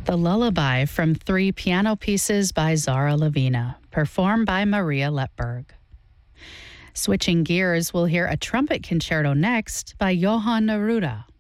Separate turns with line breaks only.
The Lullaby from 3 piano pieces by Zara Lavina, performed by Maria Letberg. Switching gears, we'll hear a trumpet concerto next by Johann Neruda.